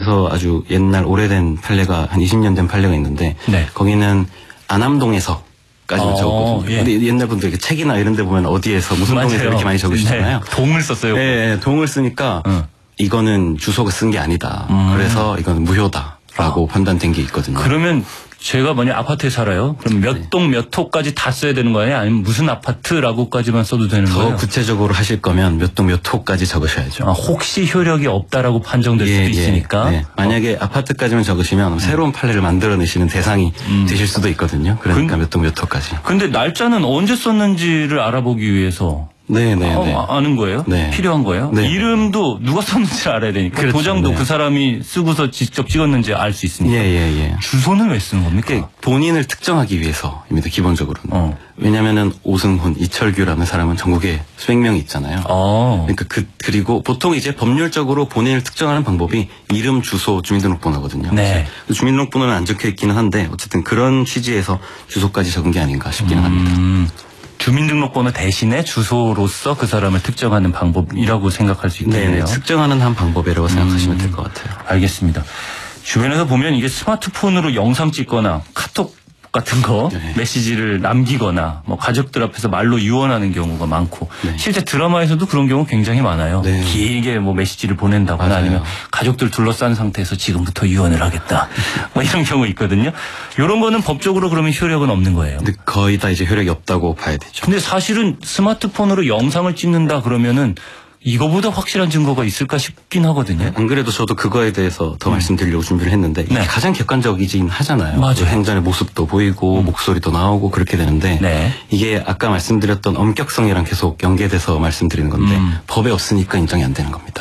서울에서 아주 옛날 오래된 판례가 한 20년 된 판례가 있는데 네. 거기는 안암동에서 까지만 적었거든요. 예. 근데 옛날 분들 책이나 이런 데 보면 어디에서 무슨 맞아요. 동에서 이렇게 많이 적으시잖아요. 네. 동을 썼어요. 네, 동을 쓰니까 이거는 주소가 쓴 게 아니다. 그래서 이건 무효다라고 판단된 게 있거든요. 그러면 제가 만약 아파트에 살아요. 그럼 몇 동 몇 호까지 다 써야 되는 거예요? 아니면 무슨 아파트라고까지만 써도 되는 거예요? 더 구체적으로 하실 거면 몇 동 몇 호까지 적으셔야죠. 혹시 효력이 없다라고 판정될 수도 있으니까. 네. 만약에 아파트까지만 적으시면 새로운 판례를 만들어내시는 대상이 되실 수도 있거든요. 그러니까 몇 동 몇 호까지. 근데 날짜는 언제 썼는지를 알아보기 위해서 아는 거예요? 네. 필요한 거예요? 네. 이름도 누가 썼는지 알아야 되니까. 그렇죠. 도장도 네. 그 사람이 쓰고서 직접 찍었는지 알 수 있으니까. 예. 주소는 왜 쓰는 겁니까? 본인을 특정하기 위해서입니다. 기본적으로는. 왜냐면은 오승훈, 이철규라는 사람은 전국에 수백 명이 있잖아요. 그러니까 그리고 보통 이제 법률적으로 본인을 특정하는 방법이 이름, 주소, 주민등록번호거든요. 네. 주민등록번호는 안 적혀 있기는 한데 어쨌든 그런 취지에서 주소까지 적은 게 아닌가 싶기는 합니다. 주민등록번호 대신에 주소로서 그 사람을 특정하는 방법이라고 생각할 수 있겠네요. 네, 특정하는 한 방법이라고 생각하시면 될 것 같아요. 알겠습니다. 주변에서 보면 이게 스마트폰으로 영상 찍거나 카톡 같은 거 메시지를 남기거나 뭐 가족들 앞에서 말로 유언하는 경우가 많고 실제 드라마에서도 그런 경우 굉장히 많아요. 길게 뭐 메시지를 보낸다거나 아니면 가족들 둘러싼 상태에서 지금부터 유언을 하겠다. 뭐 이런 경우 있거든요. 이런 거는 법적으로 그러면 효력은 없는 거예요. 근데 거의 다 이제 효력이 없다고 봐야 되죠. 근데 사실은 스마트폰으로 영상을 찍는다 그러면은 이거보다 확실한 증거가 있을까 싶긴 하거든요. 안 그래도 저도 그거에 대해서 더 말씀드리려고 준비를 했는데 이게 가장 객관적이긴 하잖아요. 맞아요. 행전의 모습도 보이고 목소리도 나오고 그렇게 되는데 이게 아까 말씀드렸던 엄격성이랑 계속 연계돼서 말씀드리는 건데 법에 없으니까 인정이 안 되는 겁니다.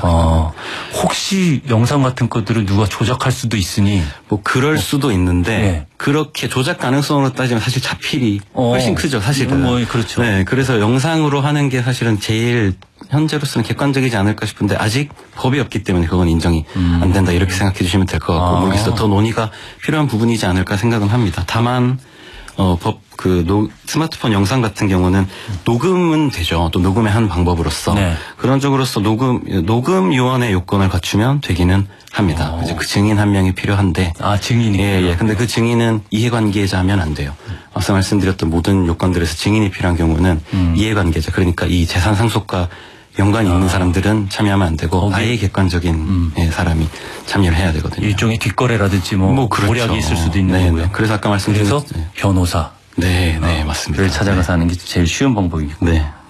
혹시 영상 같은 것들을 누가 조작할 수도 있으니 뭐 그럴 수도 있는데 그렇게 조작 가능성으로 따지면 사실 자필이 훨씬 크죠, 사실은. 그렇죠. 네, 그래서 영상으로 하는 게 사실은 제일 현재로서는 객관적이지 않을까 싶은데 아직 법이 없기 때문에 그건 인정이 안 된다 이렇게 생각해 주시면 될 것 같고 모르겠어요. 더 논의가 필요한 부분이지 않을까 생각은 합니다. 다만 스마트폰 영상 같은 경우는 녹음은 되죠. 또 녹음의 한 방법으로서 그런 쪽으로서 녹음 요원의 요건을 갖추면 되기는 합니다. 이제 그 증인 한 명이 필요한데 증인이 근데 그 증인은 이해관계자면 안 돼요. 앞서 말씀드렸던 모든 요건들에서 증인이 필요한 경우는 이해관계자 그러니까 이 재산 상속과 연관이 있는 사람들은 참여하면 안 되고 아예 객관적인 사람이 참여를 해야 되거든요. 일종의 뒷거래라든지 그렇죠. 모략이 있을 수도 있는 거고요. 그래서 아까 말씀드린 그래서 변호사 맞습니다. 를 찾아가서 하는 게 제일 쉬운 방법이고.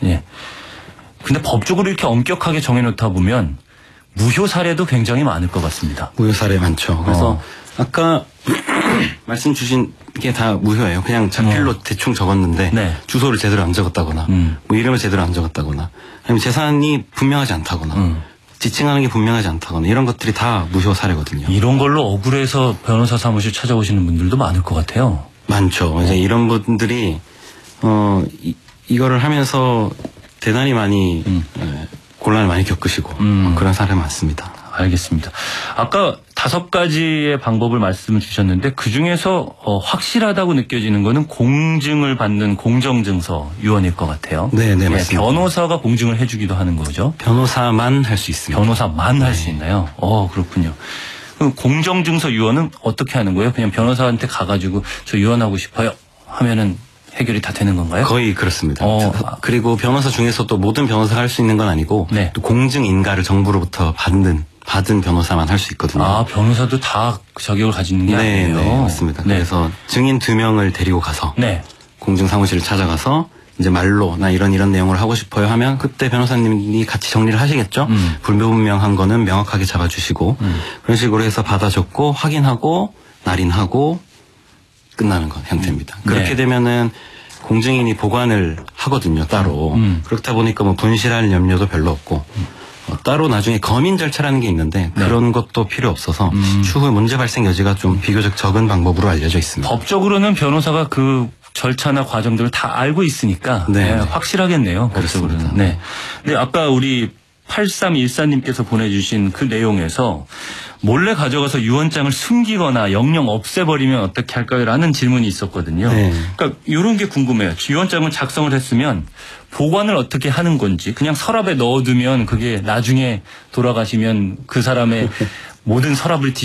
근데 법적으로 이렇게 엄격하게 정해놓다 보면 무효 사례도 굉장히 많을 것 같습니다. 무효 사례 많죠. 그래서 아까 말씀 주신 게 다 무효예요. 그냥 자필로 대충 적었는데 주소를 제대로 안 적었다거나 뭐 이름을 제대로 안 적었다거나 아니면 재산이 분명하지 않다거나 지칭하는 게 분명하지 않다거나 이런 것들이 다 무효 사례거든요. 이런 걸로 억울해서 변호사 사무실 찾아오시는 분들도 많을 것 같아요. 많죠. 이제 이런 분들이 이거를 하면서 대단히 많이 곤란을 많이 겪으시고 그런 사례 많습니다. 알겠습니다. 아까 5가지의 방법을 말씀을 주셨는데 그중에서 확실하다고 느껴지는 거는 공증을 받는 공정증서 유언일 것 같아요. 네, 맞습니다. 변호사가 공증을 해주기도 하는 거죠. 변호사만 할 수 있습니다. 변호사만 할 수 있나요? 그렇군요. 그럼 공정증서 유언은 어떻게 하는 거예요? 그냥 변호사한테 가가지고 저 유언하고 싶어요 하면은 해결이 다 되는 건가요? 거의 그렇습니다. 그리고 변호사 중에서도 모든 변호사가 할 수 있는 건 아니고 또 공증인가를 정부로부터 받은 변호사만 할 수 있거든요. 변호사도 다 자격을 가지는 게 아니에요? 네, 맞습니다. 그래서 증인 2명을 데리고 가서 공증 사무실을 찾아가서 이제 말로 나 이런 내용을 하고 싶어요 하면 그때 변호사님이 같이 정리를 하시겠죠. 불분명한 거는 명확하게 잡아주시고 그런 식으로 해서 받아 적고 확인하고 날인하고 끝나는 건 형태입니다. 그렇게 되면은 공증인이 보관을 하거든요, 따로. 그렇다 보니까 뭐 분실할 염려도 별로 없고 따로 나중에 검인 절차라는 게 있는데 그런 것도 필요 없어서 추후 문제 발생 여지가 좀 비교적 적은 방법으로 알려져 있습니다. 법적으로는 변호사가 그 절차나 과정들을 다 알고 있으니까 확실하겠네요. 법적으로는. 근데 아까 우리 8314님께서 보내주신 그 내용에서 몰래 가져가서 유언장을 숨기거나 영영 없애버리면 어떻게 할까요? 라는 질문이 있었거든요. 그러니까 이런 게 궁금해요. 유언장을 작성을 했으면 보관을 어떻게 하는 건지 그냥 서랍에 넣어두면 그게 나중에 돌아가시면 그 사람의 모든 서랍을